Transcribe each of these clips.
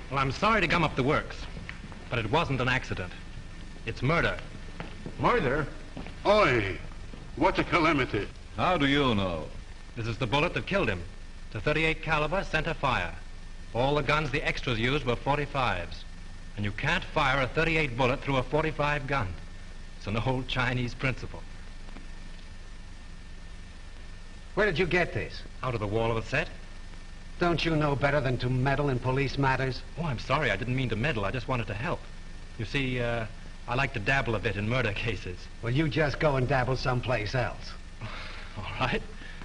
Well, I'm sorry to gum up the works, but it wasn't an accident. It's murder. Murder? Oi, what a calamity. How do you know? This is the bullet that killed him. It's a .38 caliber center fire. All the guns the extras used were .45s. And you can't fire a .38 bullet through a .45 gun. It's an old Chinese principle. Where did you get this? Out of the wall of the set? Don't you know better than to meddle in police matters? Oh, I'm sorry. I didn't mean to meddle. I just wanted to help. You see, I like to dabble a bit in murder cases. Well, you just go and dabble someplace else. All right.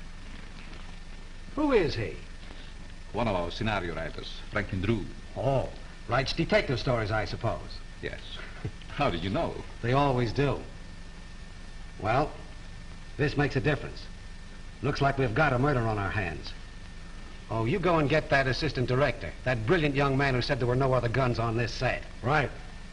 Who is he? One of our scenario writers, Franklin Drew. Oh, writes detective stories, I suppose. Yes. How did you know? They always do. Well, this makes a difference. Looks like we've got a murder on our hands. Oh, you go and get that assistant director, that brilliant young man who said there were no other guns on this set. Right.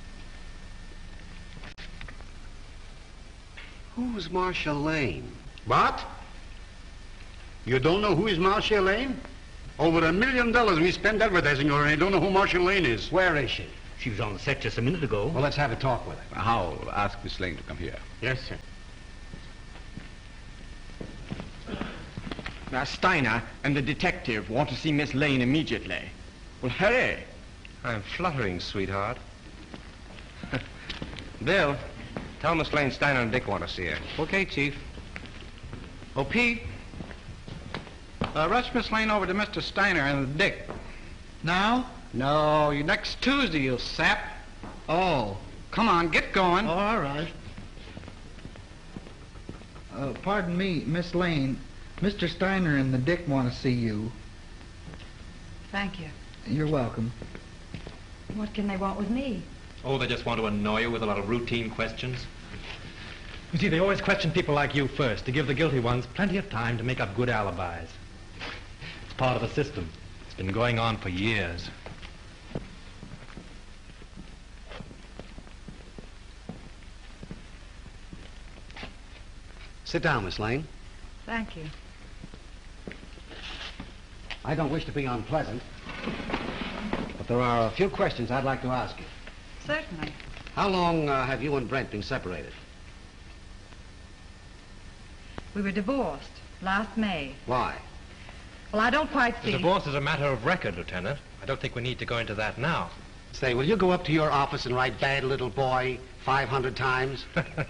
Who's Marcia Lane? What? You don't know who is Marcia Lane? Over $1 million we spend advertising her, and I don't know who Marcia Lane is. Where is she? She was on the set just a minute ago. Well, let's have a talk with her. Howell, ask Miss Lane to come here. Yes, sir. Now, Steiner and the detective want to see Miss Lane immediately. Well, hurry. I'm fluttering, sweetheart. Bill, tell Miss Lane Steiner and Dick want to see her. Okay, Chief. Oh, Pete. Rush Miss Lane over to Mr. Steiner and Dick. Now? No, next Tuesday, you sap. Oh, come on, get going. Oh, all right. Pardon me, Miss Lane. Mr. Steiner and the Dick want to see you. Thank you. You're welcome. What can they want with me? Oh, they just want to annoy you with a lot of routine questions. You see, they always question people like you first, to give the guilty ones plenty of time to make up good alibis. It's part of the system. It's been going on for years. Sit down, Miss Lane. Thank you. I don't wish to be unpleasant, but there are a few questions I'd like to ask you. Certainly. How long have you and Brent been separated? We were divorced last May. Why? Well, I don't quite The see. divorce is a matter of record, Lieutenant. I don't think we need to go into that now. Say, will you go up to your office and write "bad little boy" 500 times?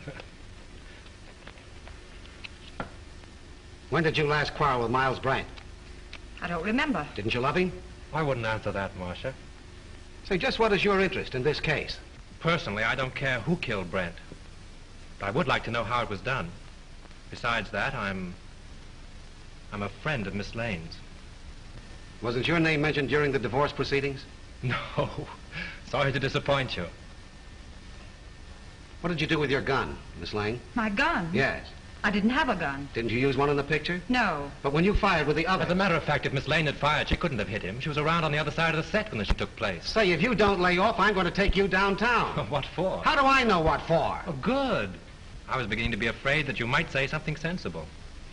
When did you last quarrel with Miles Brent? I don't remember. Didn't you love him? I wouldn't answer that, Marcia. Say, just what is your interest in this case? Personally, I don't care who killed Brent. But I would like to know how it was done. Besides that, I'm a friend of Miss Lane's. Wasn't your name mentioned during the divorce proceedings? No. Sorry to disappoint you. What did you do with your gun, Miss Lane? My gun? Yes. I didn't have a gun. Didn't you use one in the picture? No. But when you fired with the other... As a matter of fact, if Miss Lane had fired, she couldn't have hit him. She was around on the other side of the set when the shit took place. Say, if you don't lay off, I'm going to take you downtown. What for? How do I know what for? Oh, good. I was beginning to be afraid that you might say something sensible.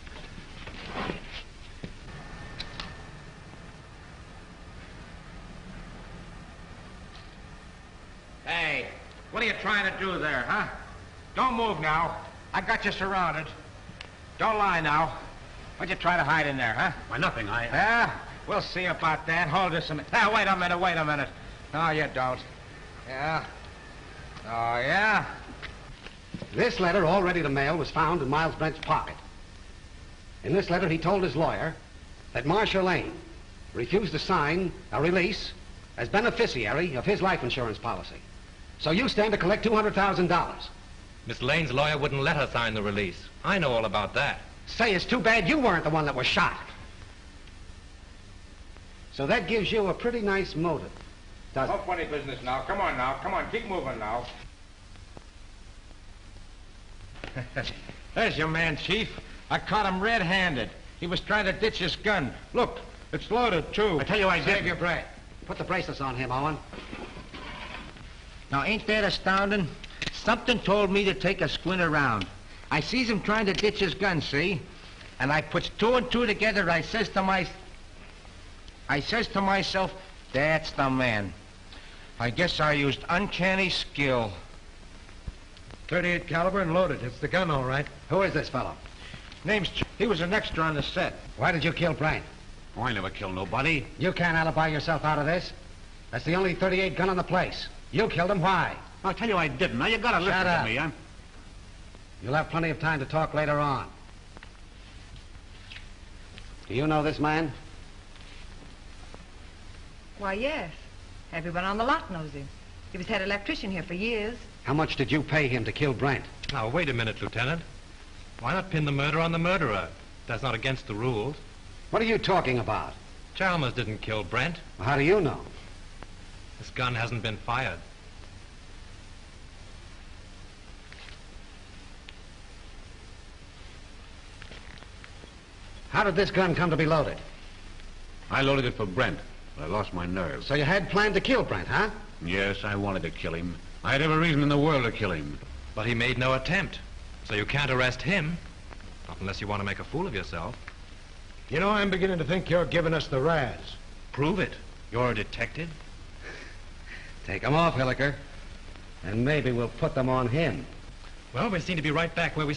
Hey, what are you trying to do there, huh? Don't move now. I got you surrounded. Don't lie now. What'd you try to hide in there, huh? Why, nothing. Yeah, we'll see about that. Hold this a minute. Now, wait a minute. No, you don't. Yeah. Oh, yeah? This letter, all ready to mail, was found in Miles Brent's pocket. In this letter, he told his lawyer that Marcia Lane refused to sign a release as beneficiary of his life insurance policy. So you stand to collect $200,000. Miss Lane's lawyer wouldn't let her sign the release. I know all about that. Say, it's too bad you weren't the one that was shot. So that gives you a pretty nice motive, doesn't No funny business now. Come on, keep moving now. There's your man, Chief. I caught him red-handed. He was trying to ditch his gun. Look, it's loaded, too. I tell you I Save did. your breath. Put the bracelets on him, Owen. Now, ain't that astounding? Something told me to take a squint around. I sees him trying to ditch his gun, see? And I puts two and two together. I says to myself, that's the man. I guess I used uncanny skill. 38 caliber and loaded. It's the gun, all right. Who is this fellow? He was an extra on the set. Why did you kill Brent? Oh, I never killed nobody. You can't alibi yourself out of this. That's the only 38 gun on the place. You killed him. Why? I'll tell you I didn't. Now, you gotta listen Shut to up. me. You'll have plenty of time to talk later on. Do you know this man? Why, yes. Everyone on the lot knows him. He was head electrician here for years. How much did you pay him to kill Brent? Now, wait a minute, Lieutenant. Why not pin the murder on the murderer? That's not against the rules. What are you talking about? Chalmers didn't kill Brent. Well, how do you know? This gun hasn't been fired. How did this gun come to be loaded? I loaded it for Brent, but I lost my nerve. So you had planned to kill Brent, huh? Yes, I wanted to kill him. I had every reason in the world to kill him. But he made no attempt. So you can't arrest him. Not unless you want to make a fool of yourself. You know, I'm beginning to think you're giving us the razz. Prove it. You're a detective. Take them off, Hilliker. And maybe we'll put them on him. Well, we seem to be right back where we